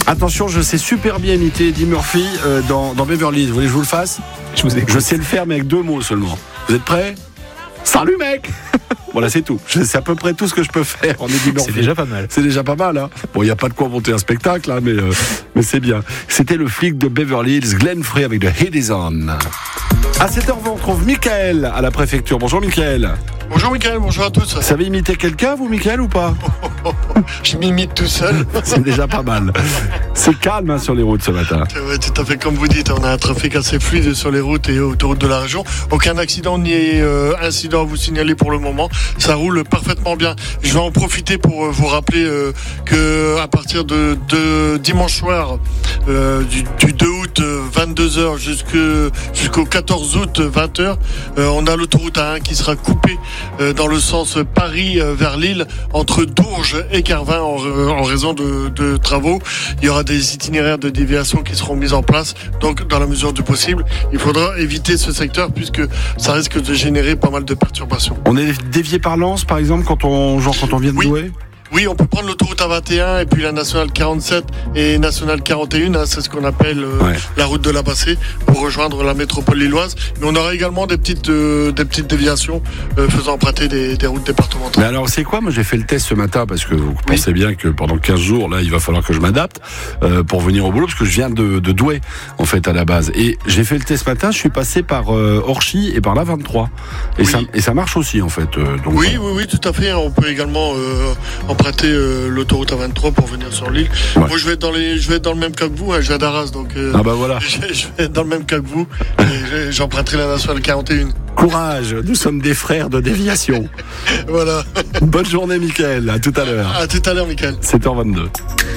Attention, je sais super bien imiter Eddie Murphy dans Beverly Hills. Vous voulez que je vous le fasse ? Je sais le faire, mais avec 2 mots seulement. Vous êtes prêts ? Salut mec. Voilà, c'est tout. C'est à peu près tout ce que je peux faire en Eddie Murphy. C'est déjà pas mal. C'est déjà pas mal, hein. Bon, il n'y a pas de quoi monter un spectacle, hein, mais c'est bien. C'était le flic de Beverly Hills, Glenn Frey, avec The Heat Is On. À 7h20, on retrouve Mickaël à la préfecture. Bonjour Mickaël. Bonjour Mickaël, bonjour à tous. Vous savez imiter quelqu'un, vous Mickaël, ou pas ? Je m'imite tout seul. C'est déjà pas mal. C'est calme, hein, sur les routes ce matin. Ouais, tout à fait, comme vous dites, on a un trafic assez fluide sur les routes et autoroutes de la région. Aucun accident ni incident à vous signaler pour le moment. Ça roule parfaitement bien. Je vais en profiter pour vous rappeler que à partir de dimanche soir, du 2 août 22h jusqu'au 14 août 20h, on a l'autoroute A1 qui sera coupée dans le sens Paris vers Lille entre Dourges et Carvin en raison de travaux. Il y aura des itinéraires de déviation qui seront mis en place. Donc, dans la mesure du possible, il faudra éviter ce secteur puisque ça risque de générer pas mal de perturbations. On est dévié par Lens, par exemple, quand on vient de Douai ? Oui, on peut prendre l'autoroute A21 et puis la nationale 47 et nationale 41, hein, c'est ce qu'on appelle la route de la Bassée pour rejoindre la métropole lilloise. Mais on aura également des petites déviations faisant emprunter des routes départementales. Mais alors c'est quoi ? Moi j'ai fait le test ce matin parce que vous pensez bien que pendant 15 jours là il va falloir que je m'adapte pour venir au boulot parce que je viens de Douai en fait à la base. Et j'ai fait le test ce matin, je suis passé par Orchy et par la 23 et ça marche aussi en fait. Donc, oui, tout à fait. On peut également emprunter l'autoroute A23 pour venir sur l'île. Ouais. Moi je vais être dans le même cas que vous, hein, je viens d'Arras donc voilà. je vais être dans le même cas que vous et j'emprunterai la nationale 41. Courage, nous sommes des frères de déviation. Voilà. Bonne journée Mickaël, à tout à l'heure. À tout à l'heure Mickaël. 7h22.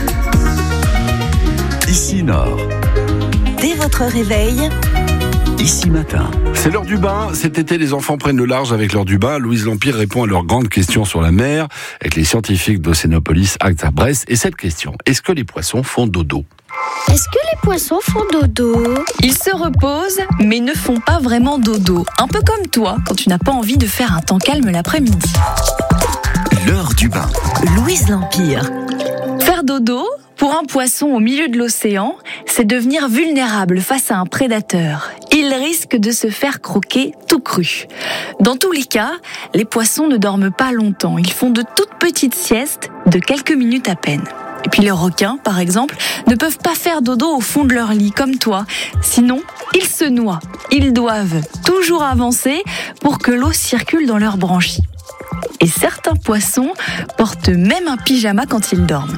Ici Nord. Dès votre réveil, Ici Matin. C'est l'heure du bain. Cet été, les enfants prennent le large avec l'heure du bain. Louise Lampire répond à leurs grandes questions sur la mer avec les scientifiques d'Océanopolis à Brest. Et cette question, est-ce que les poissons font dodo ? Est-ce que les poissons font dodo ? Ils se reposent, mais ne font pas vraiment dodo. Un peu comme toi, quand tu n'as pas envie de faire un temps calme l'après-midi. L'heure du bain. Louise Lampire. Faire dodo, pour un poisson au milieu de l'océan, c'est devenir vulnérable face à un prédateur. Il risque de se faire croquer tout cru. Dans tous les cas, les poissons ne dorment pas longtemps. Ils font de toutes petites siestes de quelques minutes à peine. Et puis les requins, par exemple, ne peuvent pas faire dodo au fond de leur lit, comme toi. Sinon, ils se noient. Ils doivent toujours avancer pour que l'eau circule dans leurs branchies. Et certains poissons portent même un pyjama quand ils dorment.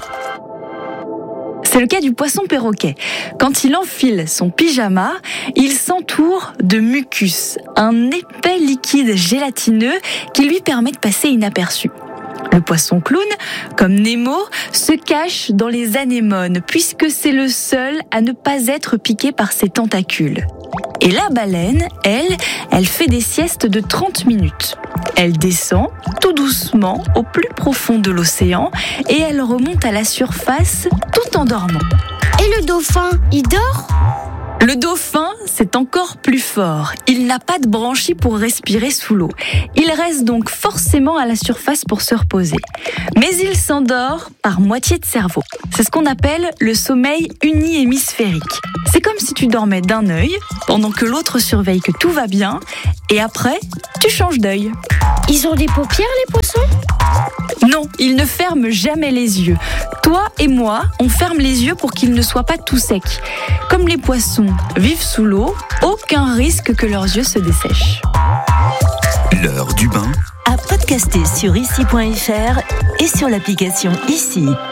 C'est le cas du poisson perroquet. Quand il enfile son pyjama, il s'entoure de mucus, un épais liquide gélatineux qui lui permet de passer inaperçu. Le poisson clown, comme Nemo, se cache dans les anémones puisque c'est le seul à ne pas être piqué par ses tentacules. Et la baleine, elle fait des siestes de 30 minutes. Elle descend tout doucement au plus profond de l'océan et elle remonte à la surface tout en dormant. Et le dauphin, il dort ? Le dauphin, c'est encore plus fort. Il n'a pas de branchies pour respirer sous l'eau. Il reste donc forcément à la surface pour se reposer. Mais il s'endort par moitié de cerveau. C'est ce qu'on appelle le sommeil uni-hémisphérique. C'est comme si tu dormais d'un œil, pendant que l'autre surveille que tout va bien, et après, tu changes d'œil. Ils ont des paupières, les poissons ? Non, ils ne ferment jamais les yeux. Toi et moi, on ferme les yeux pour qu'ils ne soient pas tout secs. Comme les poissons vivent sous l'eau, aucun risque que leurs yeux se dessèchent. L'heure du bain. À podcaster sur ici.fr et sur l'application Ici.